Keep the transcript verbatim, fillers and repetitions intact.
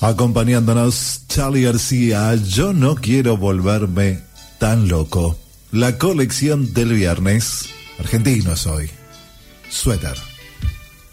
Acompañándonos, Charly García, Yo no quiero volverme tan loco. La colección del viernes. Argentino soy. Suéter.